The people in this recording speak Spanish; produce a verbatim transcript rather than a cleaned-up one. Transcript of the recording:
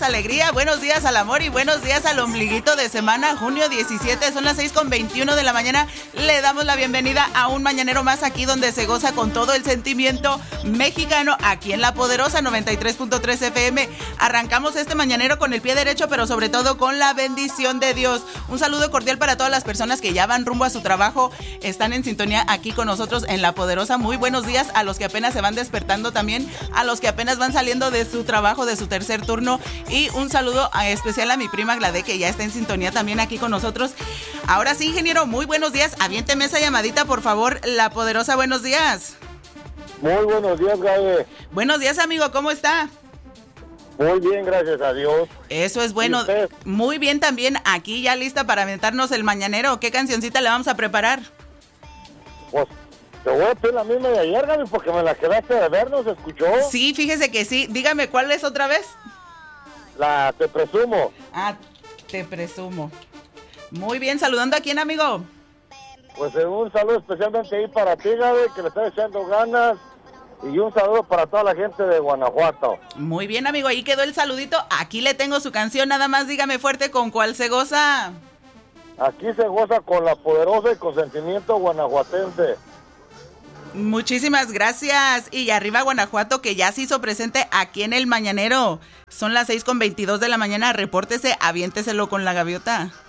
alegría, buenos días al amor y buenos días al ombliguito de semana, junio diecisiete, son las seis con veintiuno de la mañana. Le damos la bienvenida a un mañanero más aquí donde se goza con todo el sentimiento mexicano, aquí en La Poderosa noventa y tres punto tres F M. Arrancamos este mañanero con el pie derecho, pero sobre todo con la bendición de Dios. Un saludo cordial para todas las personas que ya van rumbo a su trabajo, están en sintonía aquí con nosotros en La Poderosa. Muy buenos días a los que apenas se van despertando también, a los que apenas van saliendo de su trabajo, de su tercer turno, y un saludo especial a mi prima Glade, que ya está en sintonía también aquí con nosotros. Ahora sí, ingeniero, muy buenos días. Aviénteme esa llamadita, por favor. La Poderosa, buenos días. Muy buenos días, Gabe. Buenos días, amigo, ¿cómo está? Muy bien, gracias a Dios. Eso es bueno. Muy bien también, aquí ya lista para aventarnos el mañanero. ¿Qué cancioncita le vamos a preparar? Pues te voy a pedir la misma de ayer, Gaby, porque me la quedaste de ver, ¿no se escuchó? Sí, fíjese que sí. Dígame, ¿cuál es otra vez? La Te Presumo. Ah, Te Presumo. Muy bien, ¿saludando a quién, amigo? Pues un saludo especialmente ahí para ti, Gaby, que le está echando ganas. Y un saludo para toda la gente de Guanajuato. Muy bien, amigo, ahí quedó el saludito. Aquí le tengo su canción, nada más dígame fuerte con cuál se goza. Aquí se goza con La Poderosa y con sentimiento guanajuatense. Muchísimas gracias. Y arriba Guanajuato, que ya se hizo presente aquí en el mañanero. Son las seis con veintidós de la mañana. Repórtese, aviénteselo con la gaviota.